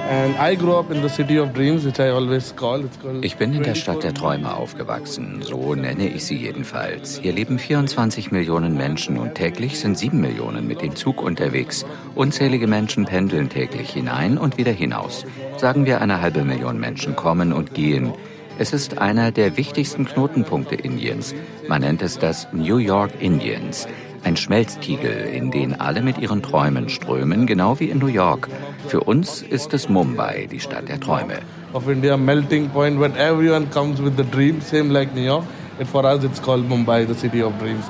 Ich bin in der Stadt der Träume aufgewachsen, so nenne ich sie jedenfalls. Hier leben 24 Millionen Menschen und täglich sind 7 Millionen mit dem Zug unterwegs. Unzählige Menschen pendeln täglich hinein und wieder hinaus. Sagen wir, 1,5 Million Menschen kommen und gehen. Es ist einer der wichtigsten Knotenpunkte Indiens. Man nennt es das New York Indiens. Ein Schmelztiegel, in den alle mit ihren Träumen strömen, genau wie in New York. Für uns ist es Mumbai, die Stadt der Träume. Of India, melting point where everyone comes with the dream, same like New York. And for us it's called Mumbai, the city of dreams.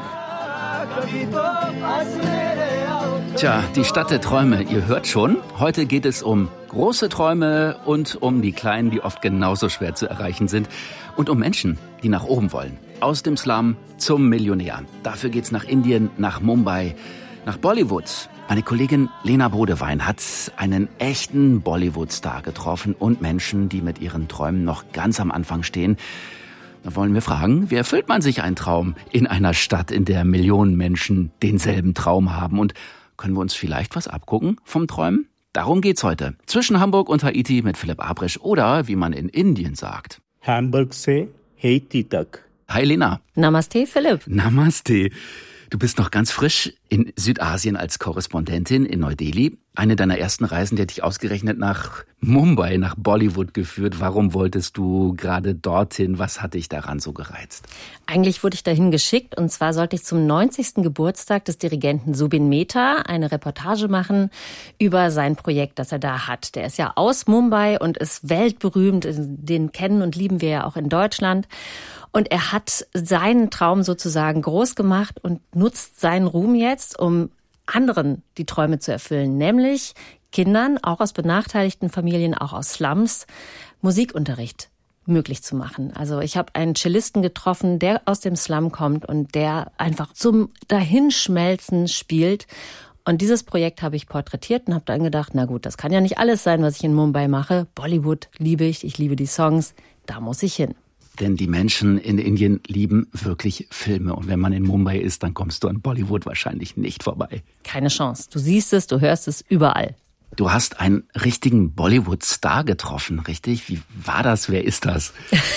Tja, die Stadt der Träume, ihr hört schon. Heute geht es um große Träume und um die kleinen, die oft genauso schwer zu erreichen sind. Und um Menschen, die nach oben wollen. Aus dem Slum zum Millionär. Dafür geht's nach Indien, nach Mumbai, nach Bollywood. Meine Kollegin Lena Bodewein hat einen echten Bollywood-Star getroffen und Menschen, die mit ihren Träumen noch ganz am Anfang stehen. Da wollen wir fragen, wie erfüllt man sich einen Traum in einer Stadt, in der Millionen Menschen denselben Traum haben? Und können wir uns vielleicht was abgucken vom Träumen? Darum geht's heute. Zwischen Hamburg und Haiti mit Philipp Abrisch oder, wie man in Indien sagt, Hamburg se Haiti tak. Hi Lena. Namaste Philipp. Namaste. Du bist noch ganz frisch in Südasien als Korrespondentin in Neu-Delhi. Eine deiner ersten Reisen, die hat dich ausgerechnet nach Mumbai, nach Bollywood geführt. Warum wolltest du gerade dorthin? Was hat dich daran so gereizt? Eigentlich wurde ich dahin geschickt und zwar sollte ich zum 90. Geburtstag des Dirigenten Zubin Mehta eine Reportage machen über sein Projekt, das er da hat. Der ist ja aus Mumbai und ist weltberühmt. Den kennen und lieben wir ja auch in Deutschland. Und er hat seinen Traum sozusagen groß gemacht und nutzt seinen Ruhm jetzt, um anderen die Träume zu erfüllen, nämlich Kindern, auch aus benachteiligten Familien, auch aus Slums, Musikunterricht möglich zu machen. Also ich habe einen Cellisten getroffen, der aus dem Slum kommt und der einfach zum Dahinschmelzen spielt. Und dieses Projekt habe ich porträtiert und habe dann gedacht, na gut, das kann ja nicht alles sein, was ich in Mumbai mache. Bollywood liebe ich liebe die Songs, da muss ich hin. Denn die Menschen in Indien lieben wirklich Filme. Und wenn man in Mumbai ist, dann kommst du an Bollywood wahrscheinlich nicht vorbei. Keine Chance. Du siehst es, du hörst es überall. Du hast einen richtigen Bollywood-Star getroffen, richtig? Wie war das? Wer ist das?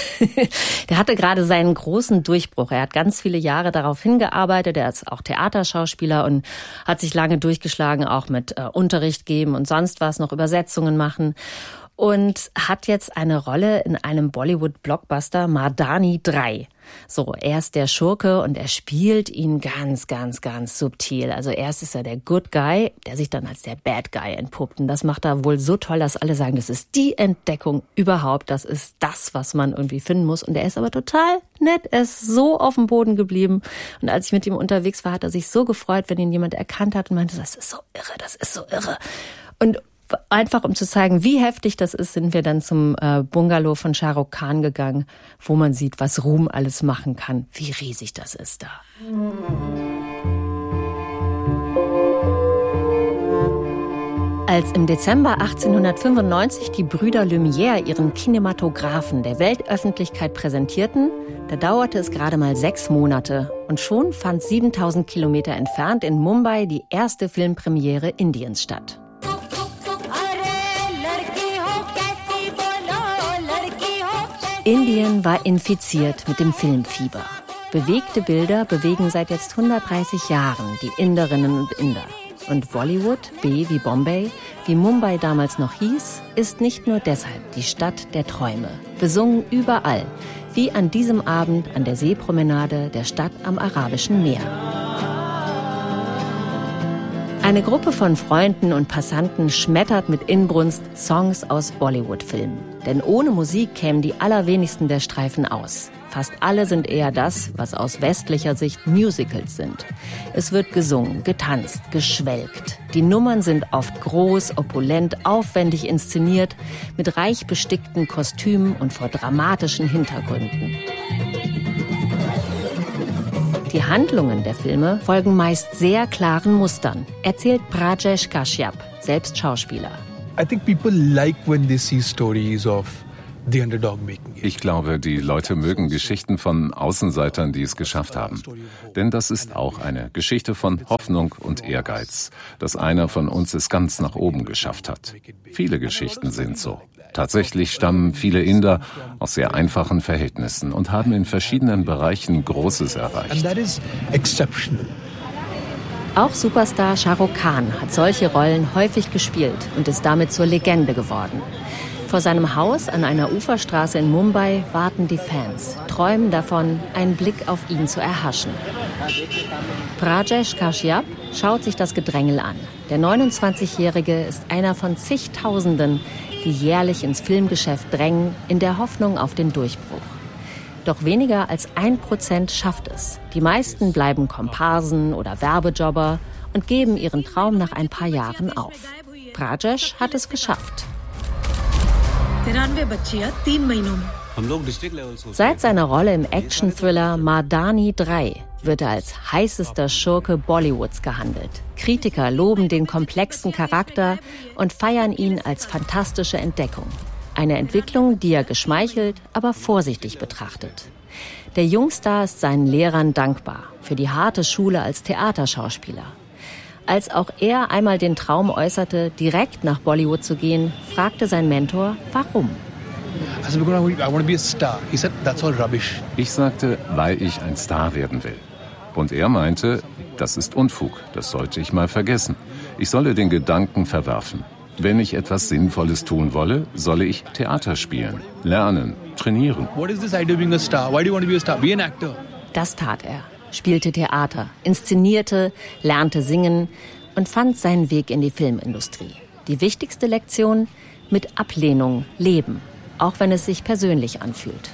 Der hatte gerade seinen großen Durchbruch. Er hat ganz viele Jahre darauf hingearbeitet. Er ist auch Theaterschauspieler und hat sich lange durchgeschlagen, auch mit Unterricht geben und sonst was, noch Übersetzungen machen. Und hat jetzt eine Rolle in einem Bollywood-Blockbuster Mardani 3. So, er ist der Schurke und er spielt ihn ganz, ganz, ganz subtil. Also erst ist er der Good Guy, der sich dann als der Bad Guy entpuppt. Und das macht er wohl so toll, dass alle sagen, das ist die Entdeckung überhaupt. Das ist das, was man irgendwie finden muss. Und er ist aber total nett. Er ist so auf dem Boden geblieben. Und als ich mit ihm unterwegs war, hat er sich so gefreut, wenn ihn jemand erkannt hat und meinte, das ist so irre, das ist so irre. Und einfach um zu zeigen, wie heftig das ist, sind wir dann zum Bungalow von Shah Rukh Khan gegangen, wo man sieht, was Ruhm alles machen kann, wie riesig das ist da. Als im Dezember 1895 die Brüder Lumière ihren Kinematographen der Weltöffentlichkeit präsentierten, da dauerte es gerade mal 6 Monate und schon fand 7000 Kilometer entfernt in Mumbai die erste Filmpremiere Indiens statt. Indien war infiziert mit dem Filmfieber. Bewegte Bilder bewegen seit jetzt 130 Jahren die Inderinnen und Inder. Und Bollywood, B wie Bombay, wie Mumbai damals noch hieß, ist nicht nur deshalb die Stadt der Träume. Besungen überall, wie an diesem Abend an der Seepromenade der Stadt am Arabischen Meer. Eine Gruppe von Freunden und Passanten schmettert mit Inbrunst Songs aus Bollywood-Filmen. Denn ohne Musik kämen die allerwenigsten der Streifen aus. Fast alle sind eher das, was aus westlicher Sicht Musicals sind. Es wird gesungen, getanzt, geschwelgt. Die Nummern sind oft groß, opulent, aufwendig inszeniert, mit reich bestickten Kostümen und vor dramatischen Hintergründen. Die Handlungen der Filme folgen meist sehr klaren Mustern, erzählt Brajesh Kashyap, selbst Schauspieler. I think people like when they see stories of Ich glaube, die Leute mögen Geschichten von Außenseitern, die es geschafft haben. Denn das ist auch eine Geschichte von Hoffnung und Ehrgeiz, dass einer von uns es ganz nach oben geschafft hat. Viele Geschichten sind so. Tatsächlich stammen viele Inder aus sehr einfachen Verhältnissen und haben in verschiedenen Bereichen Großes erreicht. Auch Superstar Shah Rukh Khan hat solche Rollen häufig gespielt und ist damit zur Legende geworden. Vor seinem Haus an einer Uferstraße in Mumbai warten die Fans, träumen davon, einen Blick auf ihn zu erhaschen. Rajesh Kashyap schaut sich das Gedrängel an. Der 29-Jährige ist einer von zigtausenden, die jährlich ins Filmgeschäft drängen, in der Hoffnung auf den Durchbruch. Doch weniger als 1% schafft es. Die meisten bleiben Komparsen oder Werbejobber und geben ihren Traum nach ein paar Jahren auf. Rajesh hat es geschafft. Seit seiner Rolle im Action-Thriller Mardani 3 wird er als heißester Schurke Bollywoods gehandelt. Kritiker loben den komplexen Charakter und feiern ihn als fantastische Entdeckung. Eine Entwicklung, die er geschmeichelt, aber vorsichtig betrachtet. Der Jungstar ist seinen Lehrern dankbar für die harte Schule als Theaterschauspieler. Als auch er einmal den Traum äußerte, direkt nach Bollywood zu gehen, fragte sein Mentor, warum? Ich sagte, weil ich ein Star werden will. Und er meinte, das ist Unfug, das sollte ich mal vergessen. Ich solle den Gedanken verwerfen. Wenn ich etwas Sinnvolles tun wolle, solle ich Theater spielen, lernen, trainieren. Das tat er. Spielte Theater, inszenierte, lernte singen und fand seinen Weg in die Filmindustrie. Die wichtigste Lektion: mit Ablehnung leben, auch wenn es sich persönlich anfühlt.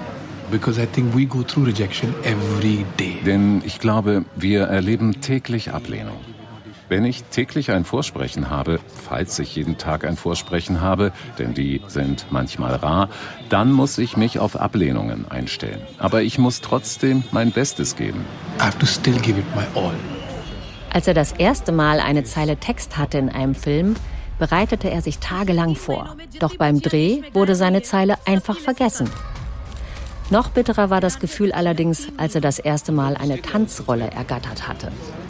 Denn ich glaube, wir erleben täglich Ablehnung. Wenn ich täglich ein Vorsprechen habe, falls ich jeden Tag ein Vorsprechen habe, denn die sind manchmal rar, dann muss ich mich auf Ablehnungen einstellen. Aber ich muss trotzdem mein Bestes geben. Als er das erste Mal eine Zeile Text hatte in einem Film, bereitete er sich tagelang vor. Doch beim Dreh wurde seine Zeile einfach vergessen. Noch bitterer war das Gefühl allerdings, als er das erste Mal eine Tanzrolle ergattert hatte.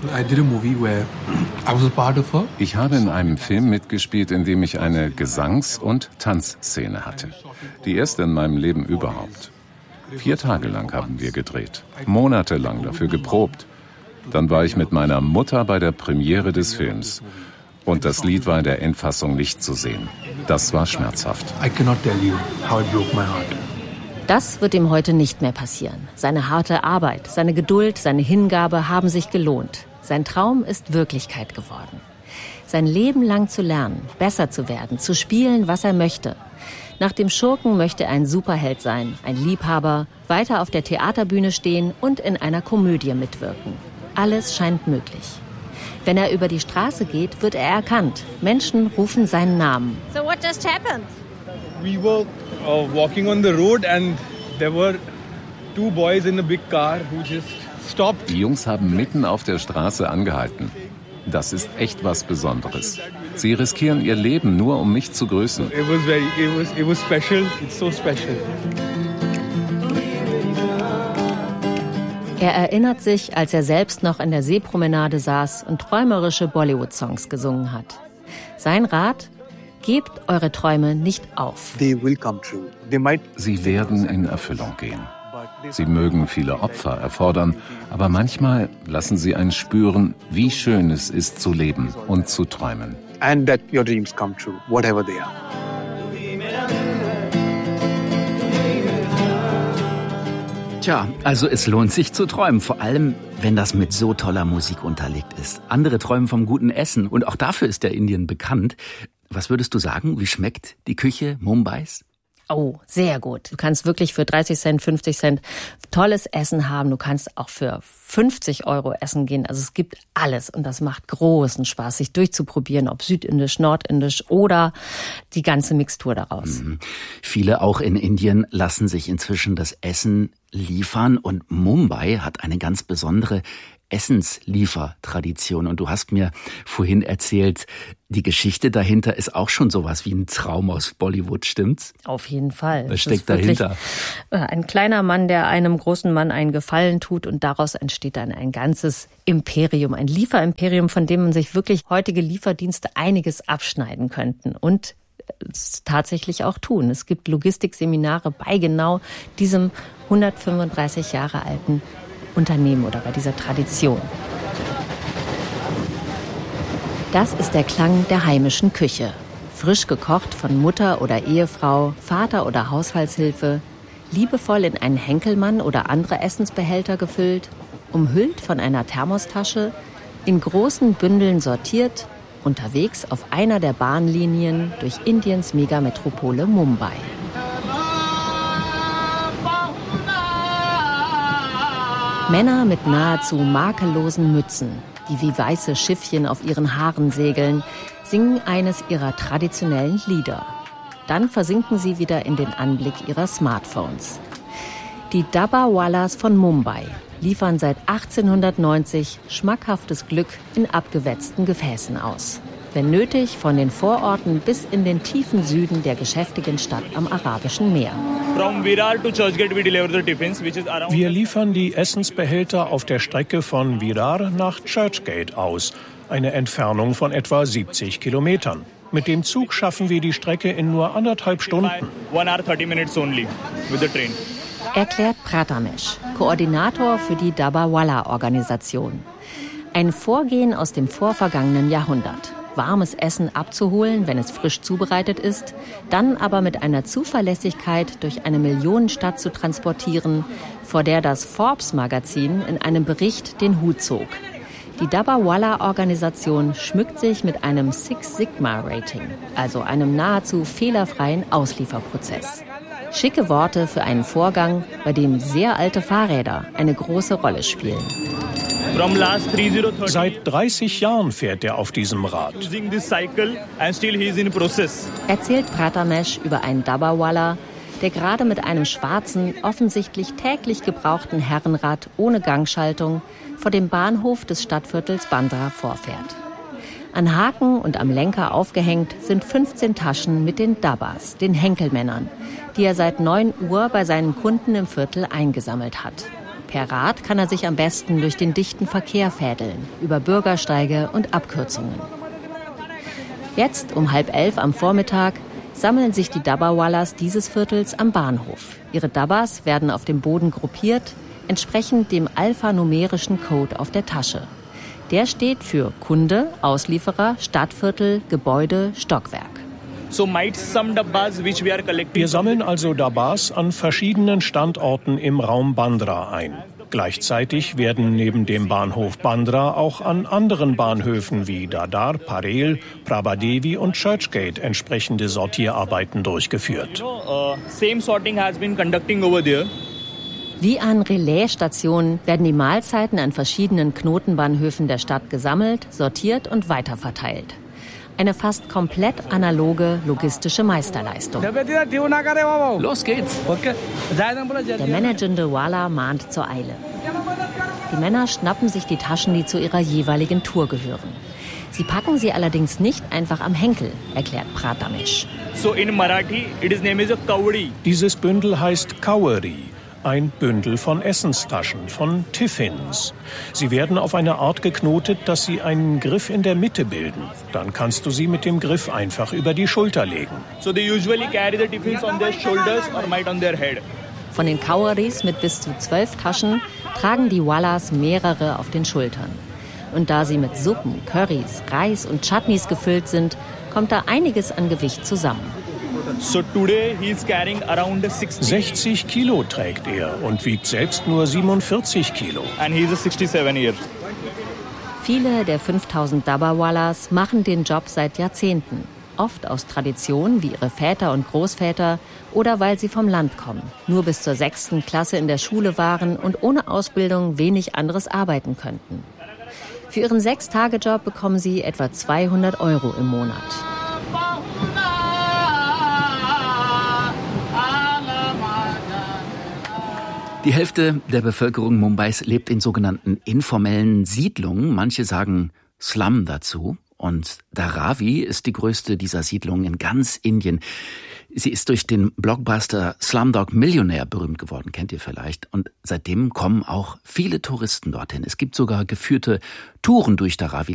Ich habe in einem Film mitgespielt, in dem ich eine Gesangs- und Tanzszene hatte. Die erste in meinem Leben überhaupt. 4 Tage lang haben wir gedreht, monatelang dafür geprobt. Dann war ich mit meiner Mutter bei der Premiere des Films. Und das Lied war in der Endfassung nicht zu sehen. Das war schmerzhaft. Das wird ihm heute nicht mehr passieren. Seine harte Arbeit, seine Geduld, seine Hingabe haben sich gelohnt. Sein Traum ist Wirklichkeit geworden. Sein Leben lang zu lernen, besser zu werden, zu spielen, was er möchte. Nach dem Schurken möchte er ein Superheld sein, ein Liebhaber, weiter auf der Theaterbühne stehen und in einer Komödie mitwirken. Alles scheint möglich. Wenn er über die Straße geht, wird er erkannt. Menschen rufen seinen Namen. So what just happened? We were walking on the road and there were 2 boys in a big car who just stopped. Die Jungs haben mitten auf der Straße angehalten. Das ist echt was Besonderes. Sie riskieren ihr Leben nur, um mich zu grüßen. It was special. It's so special. Er erinnert sich, als er selbst noch in der Seepromenade saß und träumerische Bollywood-Songs gesungen hat. Sein Rat: Gebt eure Träume nicht auf. Sie werden in Erfüllung gehen. Sie mögen viele Opfer erfordern, aber manchmal lassen sie einen spüren, wie schön es ist zu leben und zu träumen. And that your dreams come true, whatever they are. Tja, also es lohnt sich zu träumen, vor allem wenn das mit so toller Musik unterlegt ist. Andere träumen vom guten Essen und auch dafür ist der Indien bekannt. Was würdest du sagen, wie schmeckt die Küche Mumbais? Oh, sehr gut. Du kannst wirklich für 30 Cent, 50 Cent tolles Essen haben. Du kannst auch für 50 € essen gehen. Also es gibt alles und das macht großen Spaß, sich durchzuprobieren, ob südindisch, nordindisch oder die ganze Mixtur daraus. Mhm. Viele auch in Indien lassen sich inzwischen das Essen liefern und Mumbai hat eine ganz besondere Essensliefertradition. Und du hast mir vorhin erzählt, die Geschichte dahinter ist auch schon sowas wie ein Traum aus Bollywood, stimmt's? Auf jeden Fall. Was steckt dahinter? Ein kleiner Mann, der einem großen Mann einen Gefallen tut und daraus entsteht dann ein ganzes Imperium, ein Lieferimperium, von dem man sich wirklich heutige Lieferdienste einiges abschneiden könnten und es tatsächlich auch tun. Es gibt Logistikseminare bei genau diesem 135 Jahre alten Unternehmen oder bei dieser Tradition. Das ist der Klang der heimischen Küche. Frisch gekocht von Mutter oder Ehefrau, Vater oder Haushaltshilfe, liebevoll in einen Henkelmann oder andere Essensbehälter gefüllt, umhüllt von einer Thermostasche, in großen Bündeln sortiert, unterwegs auf einer der Bahnlinien durch Indiens Megametropole Mumbai. Männer mit nahezu makellosen Mützen, die wie weiße Schiffchen auf ihren Haaren segeln, singen eines ihrer traditionellen Lieder. Dann versinken sie wieder in den Anblick ihrer Smartphones. Die Dabbawalas von Mumbai liefern seit 1890 schmackhaftes Glück in abgewetzten Gefäßen aus. Wenn nötig, von den Vororten bis in den tiefen Süden der geschäftigen Stadt am Arabischen Meer. Wir liefern die Essensbehälter auf der Strecke von Virar nach Churchgate aus, eine Entfernung von etwa 70 Kilometern. Mit dem Zug schaffen wir die Strecke in nur 1,5 Stunden. Erklärt Prathamesh, Koordinator für die Dabbawala-Organisation. Ein Vorgehen aus dem vorvergangenen Jahrhundert. Warmes Essen abzuholen, wenn es frisch zubereitet ist, dann aber mit einer Zuverlässigkeit durch eine Millionenstadt zu transportieren, vor der das Forbes-Magazin in einem Bericht den Hut zog. Die Dabbawala-Organisation schmückt sich mit einem Six Sigma-Rating, also einem nahezu fehlerfreien Auslieferprozess. Schicke Worte für einen Vorgang, bei dem sehr alte Fahrräder eine große Rolle spielen. Seit 30 Jahren fährt er auf diesem Rad. Erzählt Prathamesh über einen Dabbawala, der gerade mit einem schwarzen, offensichtlich täglich gebrauchten Herrenrad ohne Gangschaltung vor dem Bahnhof des Stadtviertels Bandra vorfährt. An Haken und am Lenker aufgehängt sind 15 Taschen mit den Dabbas, den Henkelmännern, die er seit 9 Uhr bei seinen Kunden im Viertel eingesammelt hat. Per Rad kann er sich am besten durch den dichten Verkehr fädeln, über Bürgersteige und Abkürzungen. Jetzt um 10:30 am Vormittag sammeln sich die Dabbawalas dieses Viertels am Bahnhof. Ihre Dabbas werden auf dem Boden gruppiert, entsprechend dem alphanumerischen Code auf der Tasche. Der steht für Kunde, Auslieferer, Stadtviertel, Gebäude, Stockwerk. Wir sammeln also Dabbas an verschiedenen Standorten im Raum Bandra ein. Gleichzeitig werden neben dem Bahnhof Bandra auch an anderen Bahnhöfen wie Dadar, Parel, Prabhadevi und Churchgate entsprechende Sortierarbeiten durchgeführt. Wie an Relaisstationen werden die Mahlzeiten an verschiedenen Knotenbahnhöfen der Stadt gesammelt, sortiert und weiterverteilt. Eine fast komplett analoge logistische Meisterleistung. Los geht's! Der managende Wala mahnt zur Eile. Die Männer schnappen sich die Taschen, die zu ihrer jeweiligen Tour gehören. Sie packen sie allerdings nicht einfach am Henkel, erklärt Prathamesh. Dieses Bündel heißt Kawari. Ein Bündel von Essenstaschen, von Tiffins. Sie werden auf eine Art geknotet, dass sie einen Griff in der Mitte bilden. Dann kannst du sie mit dem Griff einfach über die Schulter legen. Von den Kawaris mit bis zu 12 Taschen tragen die Wallas mehrere auf den Schultern. Und da sie mit Suppen, Currys, Reis und Chutneys gefüllt sind, kommt da einiges an Gewicht zusammen. 60 Kilo trägt er und wiegt selbst nur 47 Kilo. Viele der 5000 Dabbawalas machen den Job seit Jahrzehnten. Oft aus Tradition, wie ihre Väter und Großväter, oder weil sie vom Land kommen, nur bis zur 6. Klasse in der Schule waren und ohne Ausbildung wenig anderes arbeiten könnten. Für ihren 6-Tage-Job bekommen sie etwa 200 € im Monat. Die Hälfte der Bevölkerung Mumbais lebt in sogenannten informellen Siedlungen. Manche sagen Slum dazu. Und Dharavi ist die größte dieser Siedlungen in ganz Indien. Sie ist durch den Blockbuster Slumdog Millionär berühmt geworden, kennt ihr vielleicht. Und seitdem kommen auch viele Touristen dorthin. Es gibt sogar geführte Touren durch Dharavi.